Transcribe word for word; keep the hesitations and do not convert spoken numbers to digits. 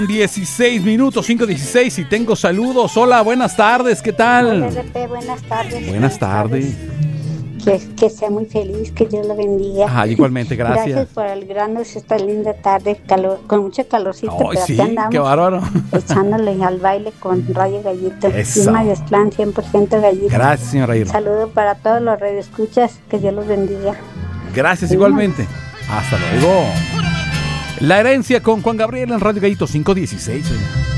dieciséis minutos, cinco dieciséis y tengo saludos. Hola, buenas tardes, ¿qué tal? Hola, R P, buenas tardes. Buenas, buenas tardes. tardes. Que, que sea muy feliz, que Dios lo bendiga. Ah, igualmente, gracias. Gracias por alegrarnos esta linda tarde, calor, con mucho calorcito, Ay, pero sí, aquí andamos qué bárbaro. echándole al baile con Radio Gallito. Eso. Irma Desplán, cien por ciento Gallito. Gracias, señora Irma. Saludo para todos los radioescuchas, que Dios los bendiga. Gracias, Sí. igualmente. Hasta luego. La herencia con Juan Gabriel en Radio Gallito cinco dieciséis.